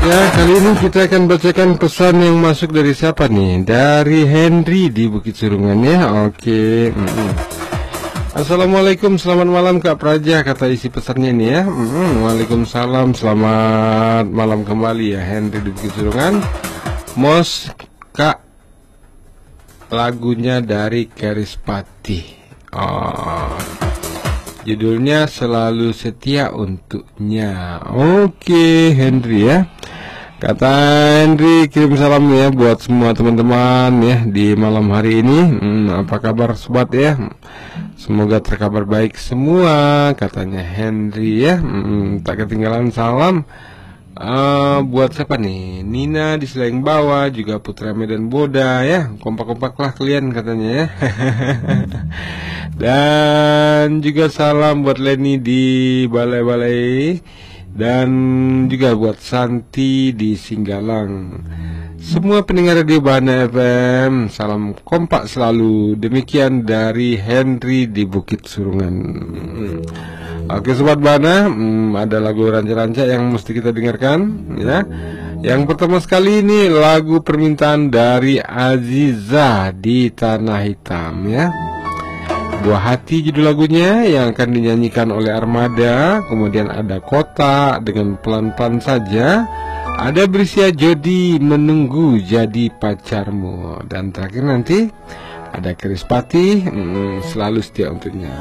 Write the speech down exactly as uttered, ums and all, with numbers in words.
Ya, kali ini kita akan bacakan pesan yang masuk dari siapa nih? Dari Henry di Bukit Surungan ya. Oke. Mm-mm. Assalamualaikum, selamat malam Kak Praja, kata isi pesannya nih ya. Mm-mm. Waalaikumsalam, selamat malam kembali ya Henry di Bukit Surungan. Mos Kak, lagunya dari Kerispati. Oh, judulnya Selalu Setia Untuknya. Oke Henry ya. Kata Henry kirim salam ya buat semua teman-teman ya di malam hari ini. Hmm, apa kabar sobat ya? Semoga terkabar baik semua, katanya Henry ya. Hmm, tak ketinggalan salam uh, buat siapa nih? Nina di Seleng Bawah, juga Putra Medan Boda ya. Kompak-kompak lah kalian katanya ya. Dan juga salam buat Leni di Balai-Balai, dan juga buat Santi di Singgalang. Semua pendengar di Bana F M, salam kompak selalu. Demikian dari Henry di Bukit Surungan. Oke sobat Bana, hmm, ada lagu ranca-ranca yang mesti kita dengarkan ya. Yang pertama sekali ini lagu permintaan dari Aziza di Tanah Hitam ya. Buah Hati judul lagunya yang akan dinyanyikan oleh Armada. Kemudian ada Kota dengan Pelan-Pelan Saja. Ada Bersia Jodi Menunggu Jadi Pacarmu. Dan terakhir nanti ada Kerispati, hmm, Selalu Setia Untuknya.